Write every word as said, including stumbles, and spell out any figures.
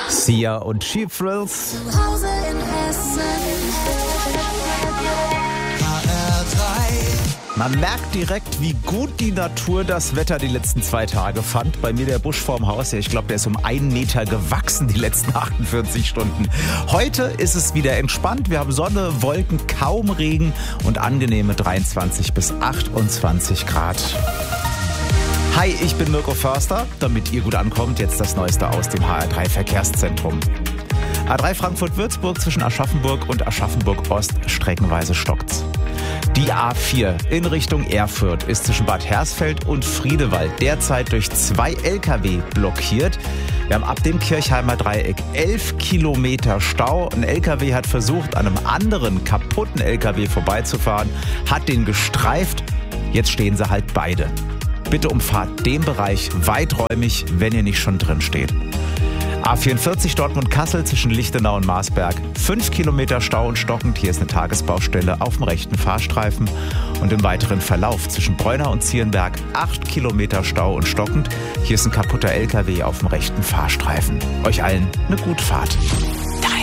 Sia und Cheap Thrills. Zu Hause in Hessen. Man merkt direkt, wie gut die Natur das Wetter die letzten zwei Tage fand. Bei mir der Busch vorm Haus, ja, ich glaube, der ist um einen Meter gewachsen die letzten achtundvierzig Stunden. Heute ist es wieder entspannt. Wir haben Sonne, Wolken, kaum Regen und angenehme dreiundzwanzig bis achtundzwanzig Grad. Hi, ich bin Mirko Förster. Damit ihr gut ankommt, jetzt das Neueste aus dem H R drei Verkehrszentrum. A drei Frankfurt-Würzburg zwischen Aschaffenburg und Aschaffenburg-Ost streckenweise stockt's. Die A vier in Richtung Erfurt ist zwischen Bad Hersfeld und Friedewald derzeit durch zwei L K W blockiert. Wir haben ab dem Kirchheimer Dreieck elf Kilometer Stau. Ein L K W hat versucht, an einem anderen kaputten L K W vorbeizufahren, hat den gestreift. Jetzt stehen sie halt beide. Bitte umfahrt den Bereich weiträumig, wenn ihr nicht schon drin steht. A vierundvierzig Dortmund-Kassel zwischen Lichtenau und Marsberg. Fünf Kilometer Stau und stockend. Hier ist eine Tagesbaustelle auf dem rechten Fahrstreifen. Und im weiteren Verlauf zwischen Bräunau und Zierenberg acht Kilometer Stau und stockend. Hier ist ein kaputter L K W auf dem rechten Fahrstreifen. Euch allen eine gute Fahrt.